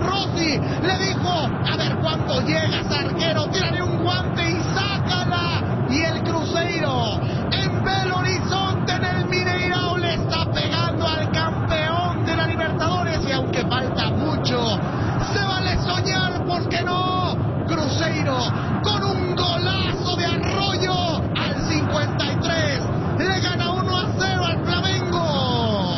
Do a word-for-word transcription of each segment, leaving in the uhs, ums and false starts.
Rossi le dijo, a ver cuándo llegas, arquero, tírale un guante y sácala. Y el Cruzeiro en Belo Horizonte, en el Mineirão, le está pegando al campeón de la Libertadores. Y aunque falta mucho, se vale soñar, ¿por qué no? Cruzeiro con un golazo de Arroyo al cincuenta y tres le gana uno a cero al Flamengo.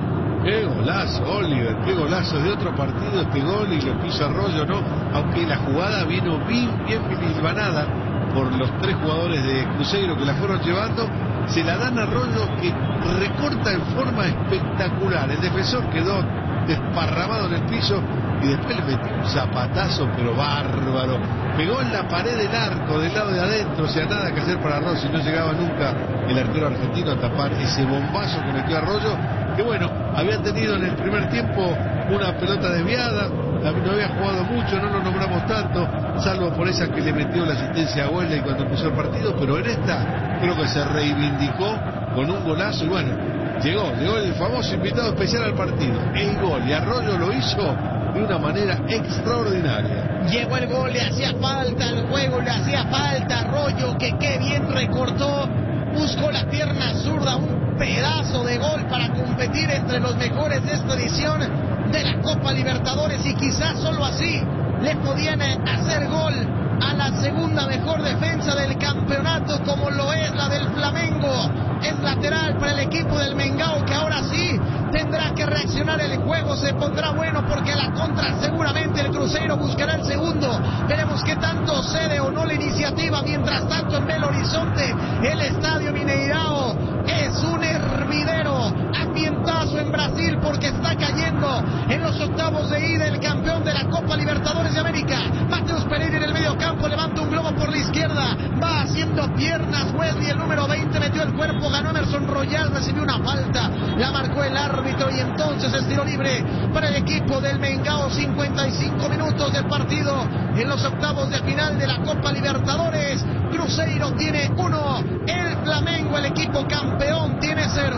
Qué golazo, Oliver, qué golazo de otro partido este gol, y lo quiso Arroyo, ¿no? Aunque la jugada vino bien, bien filmanada por los tres jugadores de Cruzeiro que la fueron llevando, se la dan a Arroyo, que recorta en forma espectacular. El defensor quedó desparramado en el piso y después le metió un zapatazo pero bárbaro, pegó en la pared del arco del lado de adentro. O sea, nada que hacer para Arroyo, y no llegaba nunca el arquero argentino a tapar ese bombazo que metió Arroyo, que bueno, había tenido en el primer tiempo una pelota desviada, no había jugado mucho, no lo nombramos tanto, salvo por esa que le metió la asistencia a Wesley cuando empezó el partido, pero en esta creo que se reivindicó con un golazo. Y bueno, llegó, llegó el famoso invitado especial al partido, el gol, y Arroyo lo hizo de una manera extraordinaria. Llegó el gol, le hacía falta el juego, le hacía falta Arroyo, que qué bien recortó, buscó la pierna zurda, un pedazo de gol para competir entre los mejores de esta edición de la Copa Libertadores, y quizás solo así le podían hacer gol a la segunda mejor defensa del campeonato, como lo es la del Flamengo. Es lateral para el equipo del Mengao, que ahora sí tendrá que reaccionar. El juego se pondrá bueno, porque a la contra seguramente el Cruzeiro buscará el segundo. Veremos qué tanto cede o no la iniciativa. Mientras tanto, en Belo Horizonte, el estadio Mineirão es un hervidero, ambientazo en Brasil, porque está cayendo en los octavos de ida el campeón de la Copa Libertadores de América. Mateus Pereira en el medio campo, levanta un globo por la izquierda, va haciendo piernas Wesley, el número veinte, metió el cuerpo, ganó Emerson Royal, recibió una falta, la marcó el árbitro, y entonces es tiro libre para el equipo del Mengao. Cincuenta y cinco minutos del partido en los octavos de final de la Copa Libertadores. Cruzeiro tiene uno, el Flamengo, el equipo campeón, tiene cero.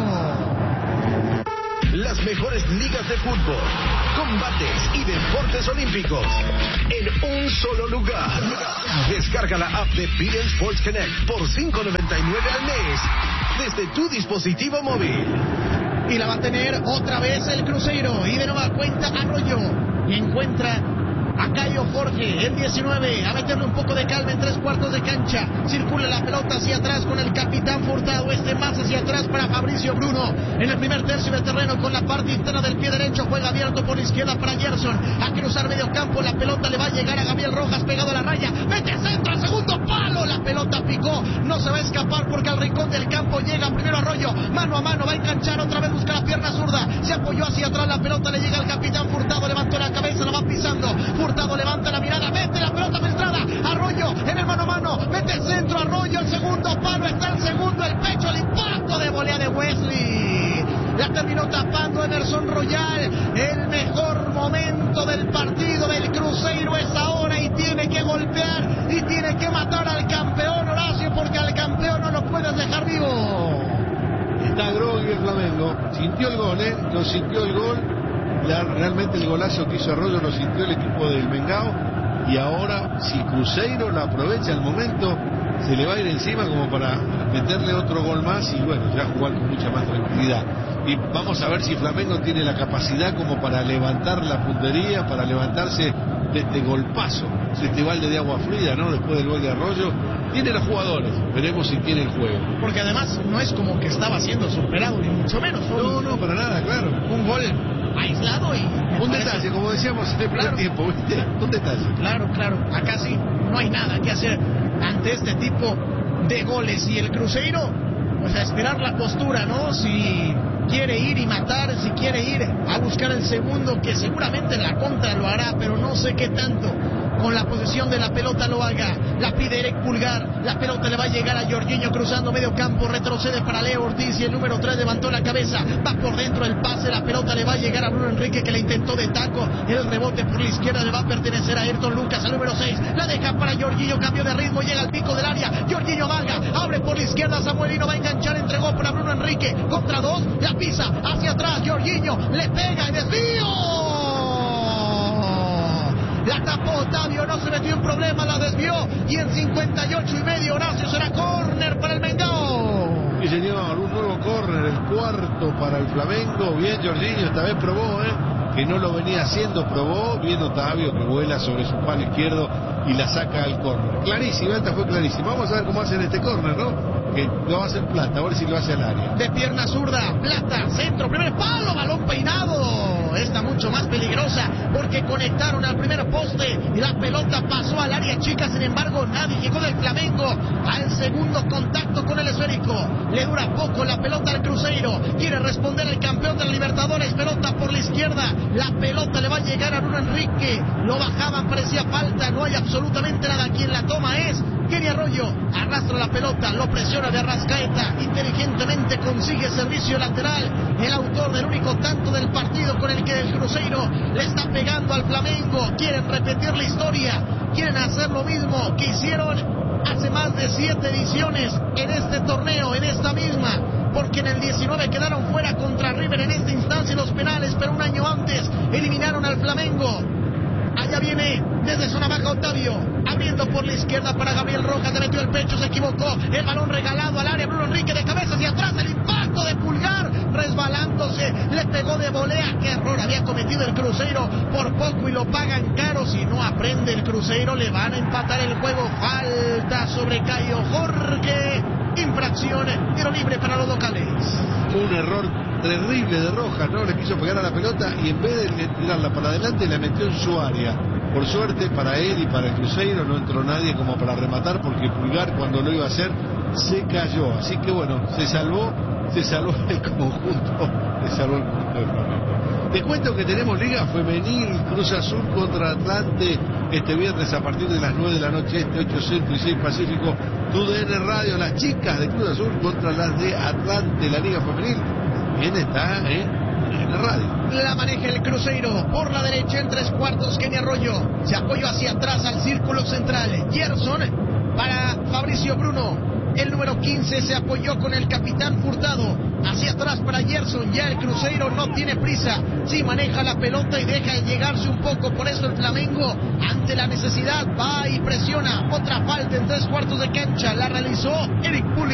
Las mejores ligas de fútbol, combates y deportes olímpicos en un solo lugar. Descarga la app de B N Sports Connect por cinco noventa y nueve al mes desde tu dispositivo móvil. Y la va a tener otra vez el Cruzeiro, y de nueva cuenta Arroyo, y encuentra a Caio Jorge, el diecinueve, a meterle un poco de calma en tres cuartos de cancha. Circula la pelota hacia atrás con el capitán Furtado, este más hacia atrás para Fabricio Bruno. En el primer tercio de terreno, con la parte interna del pie derecho, juega abierto por la izquierda para Gerson. A cruzar medio campo, la pelota le va a llegar a Gabriel Rojas, pegado a la raya, mete centro al segundo palo, la pelota picó, no se va a escapar, porque al rincón del campo llega primero Arroyo, mano a mano, va a enganchar otra vez, busca la pierna zurda, se apoyó hacia atrás, la pelota le llega al capitán Furtado, levantó la cabeza, la va pisando, Furtado levanta la mirada, mete la pelota filtrada, Arroyo en el mano a mano, mete el centro, Arroyo, el segundo palo, está el segundo, el pecho, el impacto de volea de Wesley, la terminó tapando Emerson Royal. El mejor momento del partido del Cruzeiro es ahora, y tiene que golpear y tiene que matar al campeón, Horacio, porque al campeón no lo puedes dejar vivo. Está groggy el Flamengo, sintió el gol, ¿eh? Lo sintió el gol. La, realmente el golazo que hizo Arroyo lo sintió el equipo del Mengao, y ahora si Cruzeiro lo aprovecha el momento, se le va a ir encima como para meterle otro gol más, y bueno, ya jugar con mucha más tranquilidad. Y vamos a ver si Flamengo tiene la capacidad como para levantar la puntería, para levantarse de este golpazo, este balde de agua fría, ¿no? Después del gol de Arroyo. Tiene los jugadores, veremos si tiene el juego. Porque además no es como que estaba siendo superado, ni mucho menos. No, no, para nada, claro. Un gol aislado y... Un parece... detalle, como decíamos en el primer claro. tiempo, ¿viste? Un detalle. Claro, claro. Acá sí no hay nada que hacer ante este tipo de goles. Y el Cruzeiro, pues a esperar la postura, ¿no? Si quiere ir y matar, si quiere ir a buscar el segundo, que seguramente en la contra lo hará, pero no sé qué tanto con la posesión de la pelota lo haga. La pide Eric Pulgar, la pelota le va a llegar a Jorginho cruzando medio campo, retrocede para Leo Ortiz, y el número tres levantó la cabeza, va por dentro el pase, la pelota le va a llegar a Bruno Enrique, que le intentó de taco, el rebote por la izquierda le va a pertenecer a Ayrton Lucas, al número seis, la deja para Jorginho, cambio de ritmo, llega al pico del área, Jorginho vaga, abre por la izquierda, Samuelino va a enganchar, entregó para Bruno Enrique, contra dos, la pisa hacia atrás, Jorginho le pega y desvío. no se metió en problemas, la desvió y en cincuenta y ocho y medio, Horacio, será córner para el Mengao. Sí, señor, un nuevo córner, el cuarto para el Flamengo. Bien, Jorginho, esta vez probó, ¿eh? que no lo venía haciendo, probó. Bien Otavio, que vuela sobre su palo izquierdo y la saca al córner. Clarísima, esta fue clarísima. Vamos a ver cómo hacen este córner, ¿no? Que lo va a hacer Plata, a ver si lo hace al área. De pierna zurda, Plata, centro, primer palo, balón peinado. Esta mucho más peligrosa porque conectaron al primer poste y la pelota pasó al área chica. Sin embargo, nadie llegó del Flamengo al segundo contacto con el esférico. Le dura poco la pelota al Cruzeiro. Quiere responder el campeón de la Libertadores. Pelota por la izquierda. La pelota le va a llegar a Bruno Enrique. Lo bajaban, parecía falta. No hay absolutamente nada. Quien la toma es Kenny Arroyo. Arrastra la pelota, lo presiona de Arrascaeta. Inteligentemente consigue servicio lateral. El autor del único tanto del partido con el que el Cruzeiro le está pegando al Flamengo. Quieren repetir la historia. Quieren hacer lo mismo que hicieron hace más de siete ediciones en este torneo, en esta misma. Porque en el diecinueve quedaron fuera contra River en esta instancia en los penales, pero un año antes eliminaron al Flamengo. Allá viene desde zona baja Otavio, abriendo por la izquierda para Gabriel Rojas, le metió el pecho, se equivocó, el balón regalado al área, Bruno Enrique de cabeza hacia atrás, el impacto de Pulgar, resbalándose, le pegó de volea. Qué error había cometido el Cruzeiro, por poco y lo pagan caro. Si no aprende el Cruzeiro, le van a empatar el juego. Falta sobre Caio Jorge, infracción, tiro libre para los locales. Un error terrible de Rojas, ¿no? Le quiso pegar a la pelota y en vez de tirarla para adelante la metió en su área. Por suerte para él y para el Cruzeiro no entró nadie como para rematar, porque Pulgar cuando lo iba a hacer se cayó. Así que bueno, se salvó, se salvó el conjunto, se salvó el conjunto del Flamengo. Te cuento que tenemos Liga Femenil, Cruz Azul contra Atlante este viernes a partir de las nueve de la noche, este ocho Centro y seis Pacífico, tu D N Radio, las chicas de Cruz Azul contra las de Atlante, la Liga Femenil. Bien está, ¿eh? En la radio. La maneja el Cruzeiro por la derecha en tres cuartos. Kenny Arroyo se apoyó hacia atrás al círculo central. Gerson para Fabricio Bruno. El número quince se apoyó con el capitán Furtado. Hacia atrás para Gerson. Ya el Cruzeiro no tiene prisa. Sí maneja la pelota y deja llegarse un poco. Por eso el Flamengo, ante la necesidad, va y presiona. Otra falta en tres cuartos de cancha. La realizó Eric Pulgar.